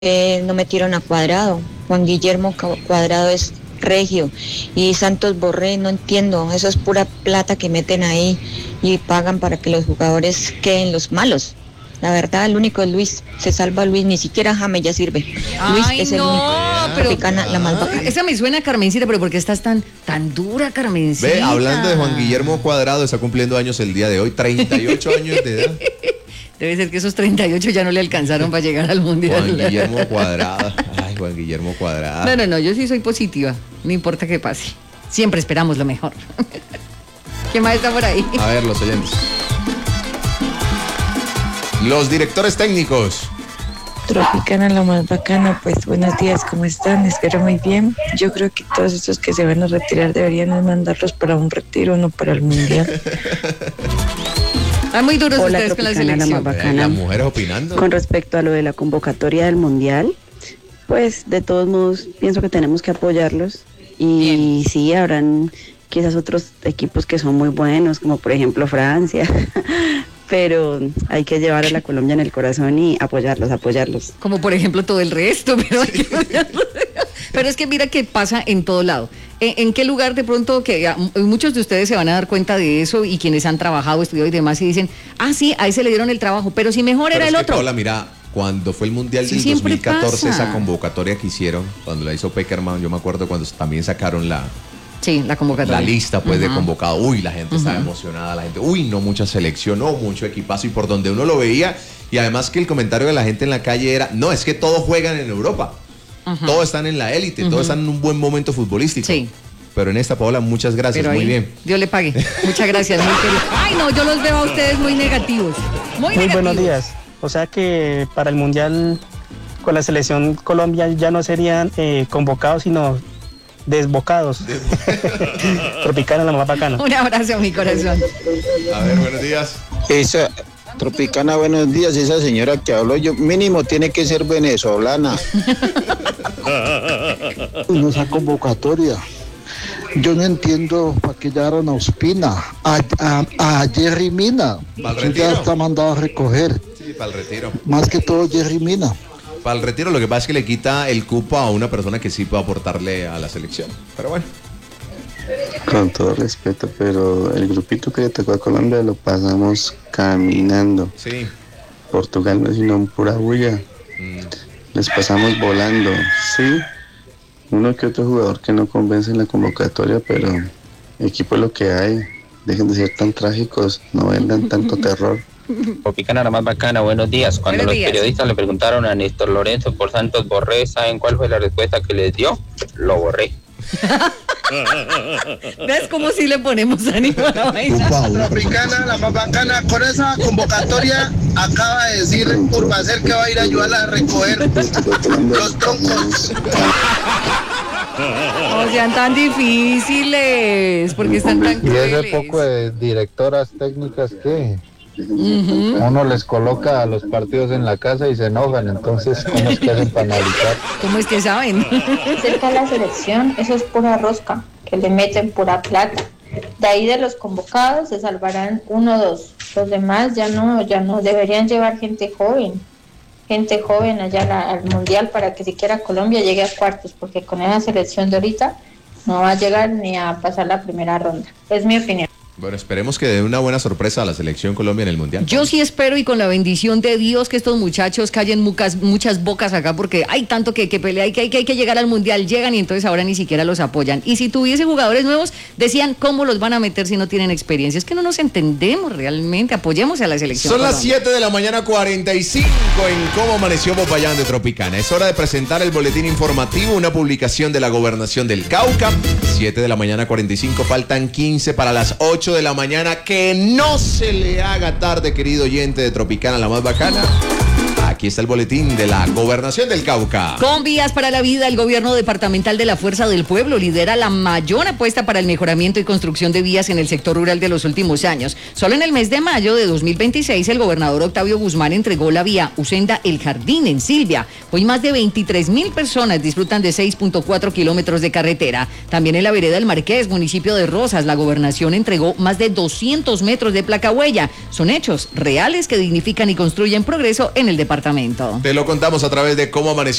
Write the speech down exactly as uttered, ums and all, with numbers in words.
eh, no metieron a Cuadrado. Juan Guillermo Cuadrado es regio y Santos Borré, no entiendo, eso es pura plata que meten ahí y pagan para que los jugadores queden los malos. La verdad, el único es Luis, se salva Luis, ni siquiera James ya sirve. Luis Ay, es no, el único. pero Tropicana, la más bacana. Esa me suena a Carmencita, pero ¿por qué estás tan, tan dura, Carmencita? Ve, hablando de Juan Guillermo Cuadrado, está cumpliendo años el día de hoy, treinta y ocho años de edad. Debe ser que esos treinta y ocho ya no le alcanzaron para llegar al Mundial. Juan Guillermo Cuadrado. Ay, Juan Guillermo Cuadrado. No, no, no, yo sí soy positiva, no importa qué pase. Siempre esperamos lo mejor. ¿Qué más está por ahí? A ver, los oyentes. Los directores técnicos. Tropicana, la más bacana, pues buenos días, ¿cómo están? Espero muy bien. Yo creo que todos estos que se van a retirar deberían mandarlos para un retiro, no para el Mundial. Ah, muy duros Hola, ustedes con la Tropicana, la selección. más bacana. Las mujeres opinando. Con respecto a lo de la convocatoria del Mundial, pues de todos modos pienso que tenemos que apoyarlos y Bien. sí, habrán quizás otros equipos que son muy buenos, como por ejemplo Francia, pero hay que llevar a la Colombia en el corazón y apoyarlos, apoyarlos. Como por ejemplo todo el resto, pero, hay que... pero es que mira que pasa en todo lado. ¿En, en qué lugar de pronto que a, muchos de ustedes se van a dar cuenta de eso y quienes han trabajado, estudiado y demás y dicen, ah sí, a ese le dieron el trabajo, pero si mejor Pero era es el que, otro? Paola, mira, cuando fue el Mundial Sí, del siempre dos mil catorce, pasa. esa convocatoria que hicieron, cuando la hizo Peckerman, yo me acuerdo cuando también sacaron la, Sí, la convocatoria. la lista pues Uh-huh. de convocados. Uy, la gente estaba Uh-huh. emocionada, la gente, uy, no mucha selección, no mucho equipazo, y por donde uno lo veía, y además que el comentario de la gente en la calle era, no, es que todos juegan en Europa, Uh-huh. todos están en la élite, Uh-huh. todos están en un buen momento futbolístico. Sí. Pero en esta, Paola, muchas gracias, Pero muy ahí, bien. Dios le pague. Muchas gracias, muy querido. Ay, no, yo los veo a ustedes muy negativos. Muy, Muy negativos. buenos días. O sea que para el Mundial con la selección Colombia ya no serían eh, convocados, sino desbocados. Tropicana, la más bacana. Un abrazo, mi corazón. A ver, buenos días. Esa Tropicana, buenos días. Esa señora que habló, yo mínimo tiene que ser venezolana. En esa convocatoria, yo no entiendo para qué llegaron a Ospina, a, a, a Jerry Mina. Pa'l Eso retiro. ya está mandado a recoger, Sí, para el retiro. más que todo Jerry Mina. Para el retiro lo que pasa es que le quita el cupo a una persona que sí puede aportarle a la selección. Pero bueno. Con todo respeto, pero el grupito que le tocó a Colombia lo pasamos caminando. Sí. Portugal no es sino pura bulla. Mm. Les pasamos volando, sí. Uno que otro jugador que no convence en la convocatoria, pero equipo es lo que hay. Dejen de ser tan trágicos, no vendan tanto terror. Tropicana, la más bacana, buenos días. Cuando Buenos los días. periodistas le preguntaron a Néstor Lorenzo por Santos Borré, ¿saben cuál fue la respuesta que les dio? Lo borré. ¿Ves cómo si le ponemos ánimo a la vaina? Tropicana, la más bacana, con esa convocatoria acaba de decir Urbacer que va a ir a ayudar a recoger los troncos. No sean tan difíciles, porque están tan Y ese crueles. poco de directoras técnicas que Ujú. uno les coloca a los partidos en la casa y se enojan, entonces ¿cómo es que hacen para analizar? ¿Cómo es que saben? Cerca de la selección, eso es pura rosca, que le meten pura plata. De ahí de los convocados se salvarán uno o dos. Los demás ya no, ya no deberían llevar gente joven, gente joven allá la- al mundial para que siquiera Colombia llegue a cuartos, porque con esa selección de ahorita no va a llegar ni a pasar la primera ronda. Es mi opinión. Bueno, esperemos que dé una buena sorpresa a la selección Colombia en el Mundial. Yo sí espero y con la bendición de Dios que estos muchachos callen muchas, muchas bocas acá porque hay tanto que, que pelear y que hay, que hay que llegar al Mundial, llegan y entonces ahora ni siquiera los apoyan. Y si tuviese jugadores nuevos, decían cómo los van a meter si no tienen experiencia. Es que no nos entendemos realmente, apoyemos a la selección. Son las Colombia. siete de la mañana, cuarenta y cinco en Cómo Amaneció Popayán de Tropicana. Es hora de presentar el boletín informativo, una publicación de la Gobernación del Cauca. siete de la mañana, cuarenta y cinco, faltan quince para las ocho de la mañana. Que no se le haga tarde, querido oyente de Tropicana, la más bacana. Aquí está el boletín de la Gobernación del Cauca. Con Vías para la Vida, el gobierno departamental de la Fuerza del Pueblo lidera la mayor apuesta para el mejoramiento y construcción de vías en el sector rural de los últimos años. Solo en el mes de mayo de dos mil veintiséis, el gobernador Octavio Guzmán entregó la vía Usenda El Jardín en Silvia. Hoy más de veintitrés mil personas disfrutan de seis punto cuatro kilómetros de carretera. También en la vereda del Marqués, municipio de Rosas, la gobernación entregó más de doscientos metros de placa huella. Son hechos reales que dignifican y construyen progreso en el departamento departamento. Te lo contamos a través de Cómo Amaneció